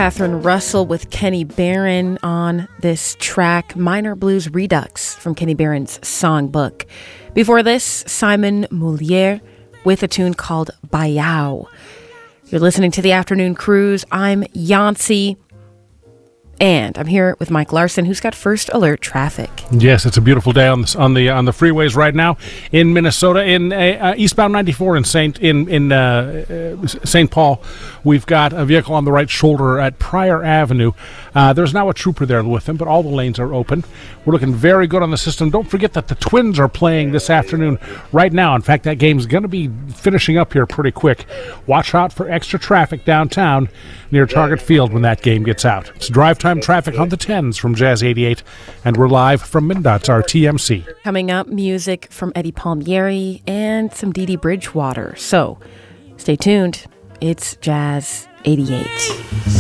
Catherine Russell with Kenny Barron on this track, Minor Blues Redux from Kenny Barron's songbook. Before this, Simon Moulier with a tune called Bayou. You're listening to The Afternoon Cruise. I'm Yancey. And I'm here with Mike Larson, who's got first alert traffic. Yes, it's a beautiful day on the freeways right now in Minnesota. In eastbound 94 in St. Paul, we've got a vehicle on the right shoulder at Pryor Avenue. There's now a trooper there with him, but all the lanes are open. We're looking very good on the system. Don't forget that the Twins are playing this afternoon right now. In fact, that game's going to be finishing up here pretty quick. Watch out for extra traffic downtown near Target Field when that game gets out. It's drive time traffic on the 10s from Jazz 88, and we're live from MnDOT's RTMC. Coming up, music from Eddie Palmieri and some Dee Dee Bridgewater. So stay tuned. It's Jazz 88.